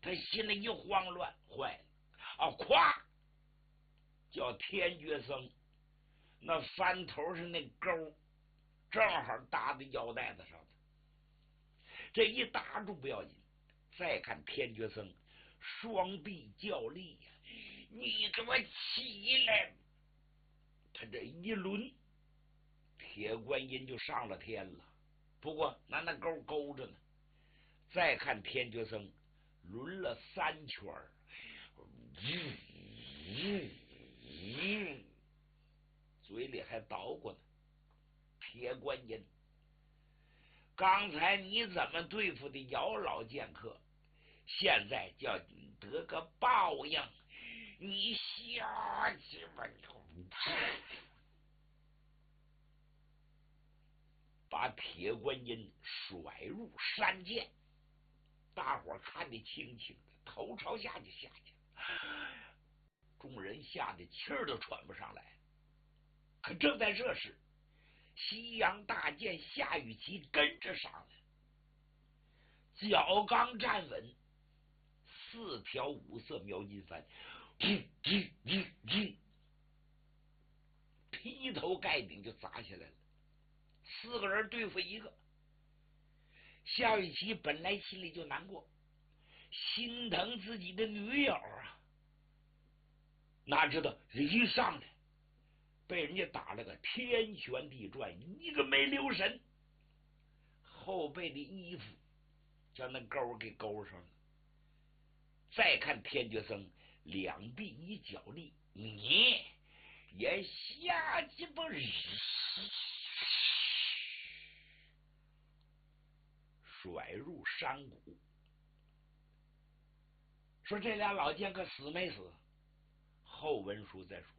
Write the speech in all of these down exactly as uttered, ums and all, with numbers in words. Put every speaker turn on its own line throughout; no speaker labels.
他心里一慌乱，坏了啊！咵，叫天觉僧那翻头是那钩，正好搭在腰带子上的。这一搭住不要紧，再看天觉僧双臂较力呀、啊，你给我起来！他这一抡，铁观音就上了天了。不过拿那钩勾着呢。再看天觉僧抡了三圈儿，嗯嗯嗯，嘴里还捣鼓呢。铁观音，刚才你怎么对付的姚老剑客？现在叫你得个报应，你下去吧！把铁观音甩入山涧，大伙看得清清的，头朝下就下去了。众人吓得气儿都喘不上来。可正在这时，西洋大剑夏雨琦跟着上来，脚刚站稳，四条五色描金幡，噗噗噗噗，劈头盖顶就砸下来了。四个人对付一个，夏雨琦本来心里就难过，心疼自己的女友啊，哪知道一上来被人家打了个天旋地转，一个没留神，后背的衣服将那钩给勾上了。再看天觉僧两臂一角力，你也下去吧！甩入山谷。说这俩老剑客死没死？后文书再说。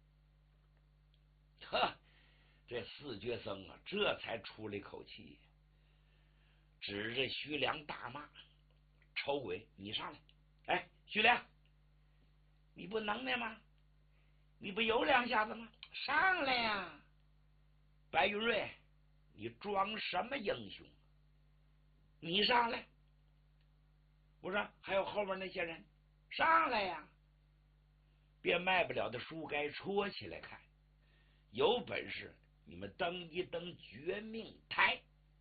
呵，这四绝僧啊，这才出了一口气，指着徐良大骂：“丑鬼，你上来！哎，徐良，你不能耐吗？你不有两下子吗？上来呀！白云瑞，你装什么英雄？你上来！我说还有后面那些人，上来呀！别卖不了的书该戳起来看，有本事你们登一登绝命台。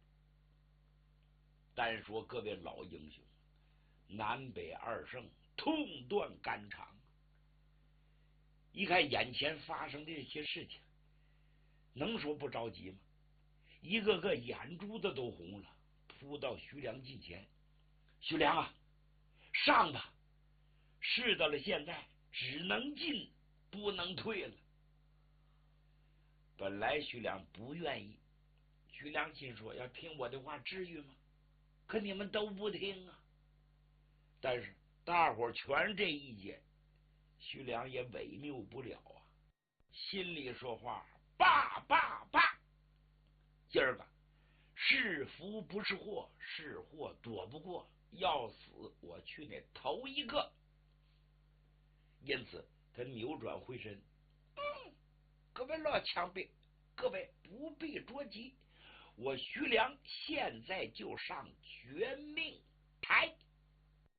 单说各位老英雄，南北二圣痛断肝肠。一看眼前发生的这些事情，能说不着急吗？一个个眼珠子都红了，扑到徐良近前：“徐良啊，上吧！事到了现在，只能进不能退了。”本来徐良不愿意，徐良心说：“要听我的话，至于吗？可你们都不听啊！”但是大伙全这意见，徐良也违拗不了啊，心里说话：“罢罢罢！今儿个是福不是祸，是祸躲不过，要死我去那头一个。”因此他扭转回身：“嗯，各位老枪兵，各位不必着急，我徐良现在就上绝命台。”